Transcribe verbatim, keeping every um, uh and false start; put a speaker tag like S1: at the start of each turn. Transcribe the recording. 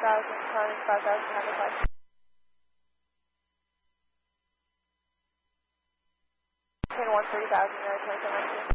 S1: thousand, climbing five thousand, Honda five. ten one three thousand, Air twenty-seven nineteen.